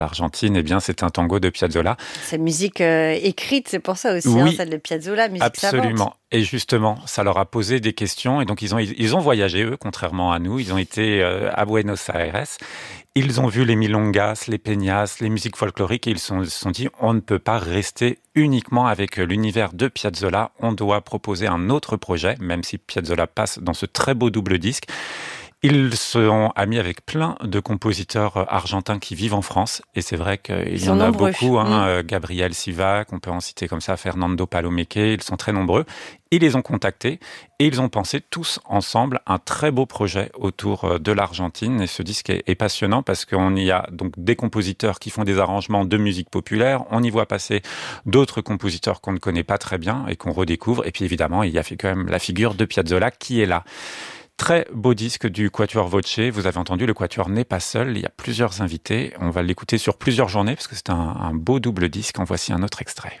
L'Argentine, eh bien, c'est un tango de Piazzolla. C'est musique écrite, c'est pour ça aussi, Oui, celle de Piazzolla, musique savante. absolument. Et justement, ça leur a posé des questions. Et donc, ils ont voyagé, eux, contrairement à nous. Ils ont été à Buenos Aires. Ils ont vu les milongas, les peñas, les musiques folkloriques. Et se sont dit, on ne peut pas rester uniquement avec l'univers de Piazzolla. On doit proposer un autre projet, même si Piazzolla passe dans ce très beau double disque. Ils se sont amis avec plein de compositeurs argentins qui vivent en France. Et c'est vrai qu'il Ils y sont en a nombreux. beaucoup. Gabriel Sivac, on peut en citer comme ça, Fernando Palomeque, ils sont très nombreux. Ils les ont contactés et ils ont pensé tous ensemble un très beau projet autour de l'Argentine. Et ce disque est passionnant parce qu'on y a donc des compositeurs qui font des arrangements de musique populaire. On y voit passer d'autres compositeurs qu'on ne connaît pas très bien et qu'on redécouvre. Et puis évidemment, il y a quand même la figure de Piazzolla qui est là. Très beau disque du Quatuor Voce. Vous avez entendu, le Quatuor n'est pas seul. Il y a plusieurs invités. On va l'écouter sur plusieurs journées parce que c'est un beau double disque. En voici un autre extrait.